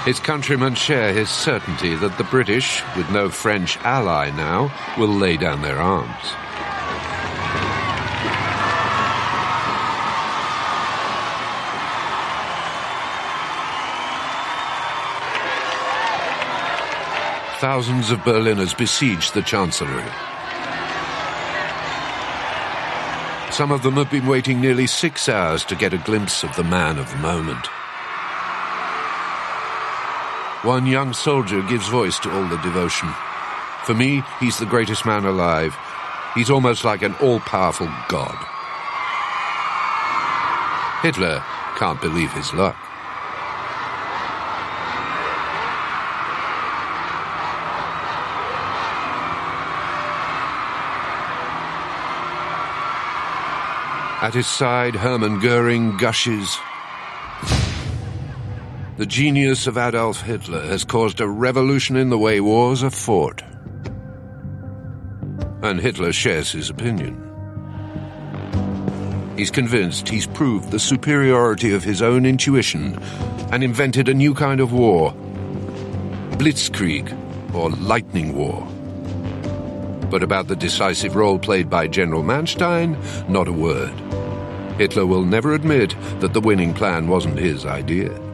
His countrymen share his certainty that the British, with no French ally now, will lay down their arms. Thousands of Berliners besiege the Chancellery. Some of them have been waiting nearly 6 hours to get a glimpse of the man of the moment. One young soldier gives voice to all the devotion. For me, he's the greatest man alive. He's almost like an all-powerful god. Hitler can't believe his luck. At his side, Hermann Goering gushes. The genius of Adolf Hitler has caused a revolution in the way wars are fought. And Hitler shares his opinion. He's convinced he's proved the superiority of his own intuition and invented a new kind of war. Blitzkrieg, or lightning war. But about the decisive role played by General Manstein, not a word. Hitler will never admit that the winning plan wasn't his idea.